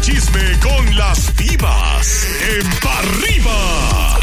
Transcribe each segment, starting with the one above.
chisme con las divas en Pa' Arriba.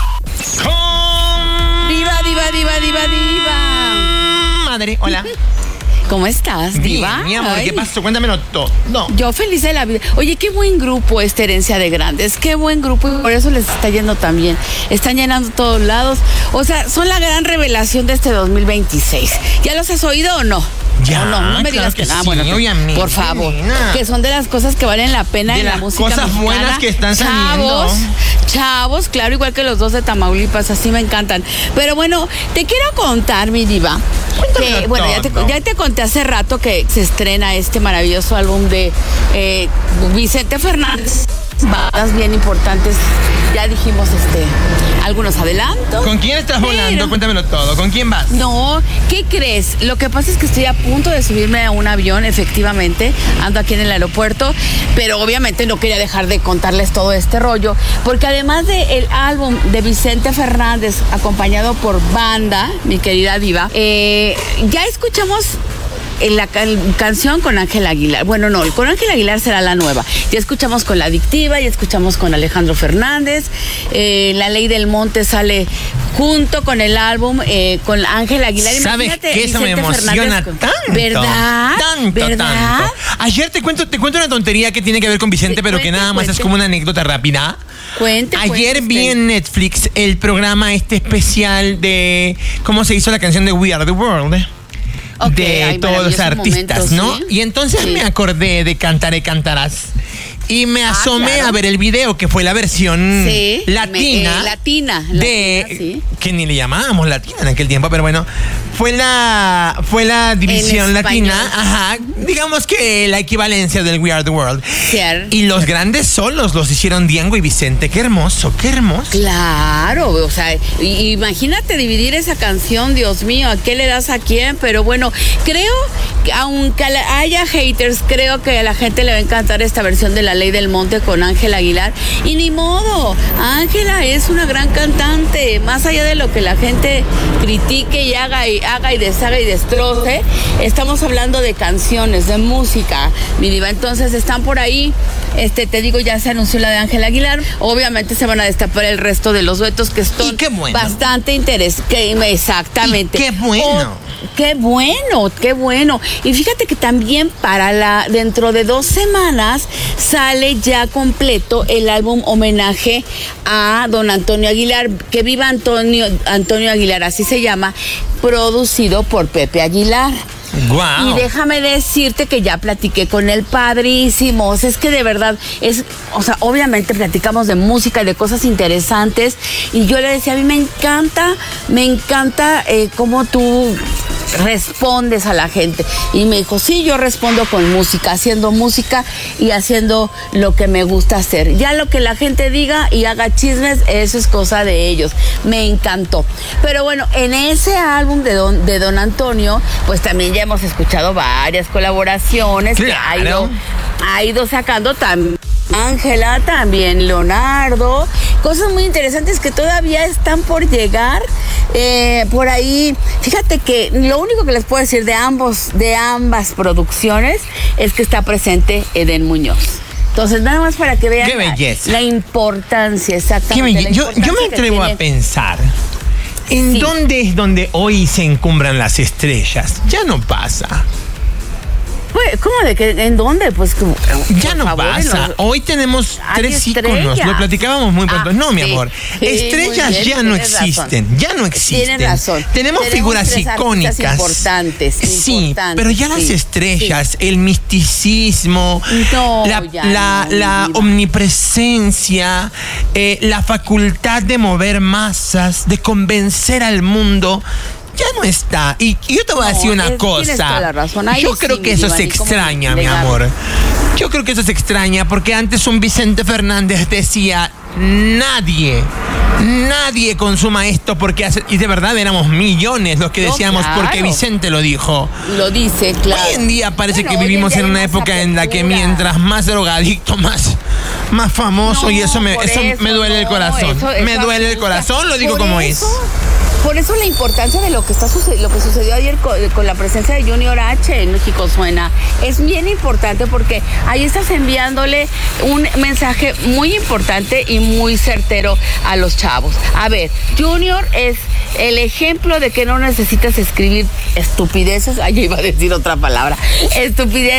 Diva. Madre, hola. ¿Cómo estás, diva? Bien, mi amor, Ay, ¿qué pasó? Cuéntamelo todo. No. Yo feliz de la vida. Oye, qué buen grupo esta Herencia de Grandes. Qué buen grupo y por eso les está yendo tan bien. Están llenando todos lados. O sea, son la gran revelación de este 2026. ¿Ya los has oído o no? Ya, No me digas claro que que nada. sí, Bueno, obviamente, por favor. nena. Que son de las cosas que valen la pena De en la las música cosas mexicana. buenas que están saliendo. Chavos, claro, igual que los dos de Tamaulipas, así me encantan. Pero bueno, te quiero contar, mi diva. Que, bueno, ya te conté hace rato que se estrena este maravilloso álbum de Vicente Fernández. Bandas bien importantes. Ya dijimos algunos adelantos. ¿Con quién estás volando? Cuéntamelo todo. ¿Con quién vas? No, ¿qué crees? Lo que pasa es que estoy a punto de subirme a un avión, efectivamente. Ando aquí en el aeropuerto, pero obviamente no quería dejar de contarles todo este rollo, porque además del álbum de Vicente Fernández, acompañado por banda, mi querida diva, ya escuchamos la canción con Ángel Aguilar. Bueno, no, con Ángel Aguilar será la nueva. Ya escuchamos con La Adictiva, ya escuchamos con Alejandro Fernández. La Ley del Monte sale junto con el álbum con Ángel Aguilar. ¿Sabes qué? Eso me emociona tanto. ¿Verdad? Tanto. Ayer te cuento una tontería que tiene que ver con Vicente, pero que nada más es como una anécdota rápida. Ayer vi en Netflix el programa especial de cómo se hizo la canción de We Are the World. De todos los artistas, ¿no? ¿Sí? Y entonces me acordé de Cantaré, Cantarás. Y me asomé a ver el video, que fue la versión latina. Que ni le llamábamos latina en aquel tiempo, pero bueno. Fue la división latina. Ajá. Digamos que la equivalencia del We Are the World. Cierto. Y los grandes solos los hicieron Diango y Vicente. Qué hermoso, qué hermoso. Claro, o sea, imagínate dividir esa canción, Dios mío, ¿a qué le das a quién? Pero bueno, creo que aunque haya haters, creo que a la gente le va a encantar esta versión de La Ley del Monte con Ángel Aguilar. Y ni modo, Ángela es una gran cantante, más allá de lo que la gente critique y haga y deshaga y destroce, estamos hablando de canciones, de música, mi diva. Entonces están por ahí, te digo, ya se anunció la de Ángel Aguilar. Obviamente se van a destapar el resto de los duetos que están bastante interesantes. Exactamente. Y qué bueno. Qué bueno. Y fíjate que también dentro de 2 semanas sale ya completo el álbum homenaje a don Antonio Aguilar, Que Viva Antonio Aguilar, así se llama, producido por Pepe Aguilar. Wow. Y déjame decirte que ya platiqué con el padrísimo. O sea, es que de verdad obviamente platicamos de música y de cosas interesantes. Y yo le decía, a mí me encanta cómo tú respondes a la gente. Y me dijo, sí, yo respondo con música, haciendo música y haciendo lo que me gusta hacer. Ya lo que la gente diga y haga chismes, eso es cosa de ellos. Me encantó. Pero bueno, en ese álbum de don Antonio, pues también ya hemos escuchado varias colaboraciones. Claro. Que ha ido sacando también Ángela, también Leonardo, cosas muy interesantes que todavía están por llegar por ahí. Fíjate que lo único que les puedo decir de ambas producciones es que está presente Edén Muñoz. Entonces, nada más para que vean la importancia, exactamente. Yo me atrevo a pensar, ¿en dónde es donde hoy se encumbran las estrellas? Ya no pasa. ¿Cómo de que en dónde? Pues ya no pasa. Hoy tenemos 3 íconos. Lo platicábamos muy pronto. No, mi amor. Estrellas ya no existen. Ya no existen. Tienes razón. Tenemos figuras icónicas. Importantes. Sí, pero ya las estrellas, el misticismo, la omnipresencia, la facultad de mover masas, de convencer al mundo, ya no está. Y yo te voy a decir una cosa. Tienes toda la razón. Yo creo que eso se extraña, mi amor. Yo creo que eso se extraña porque antes un Vicente Fernández decía, nadie consuma esto porque hace... Y de verdad éramos millones los que decíamos porque Vicente lo dijo. Lo dice, claro. Hoy en día parece que vivimos en una época en la que mientras más drogadicto, más famoso, y eso me duele el corazón. Me duele el corazón, lo digo como es. Por eso la importancia de lo que sucedió ayer con la presencia de Junior H en México Suena. Es bien importante porque ahí estás enviándole un mensaje muy importante y muy certero a los chavos. A ver, Junior es el ejemplo de que no necesitas escribir estupideces. Ay, yo iba a decir otra palabra. Estupideces.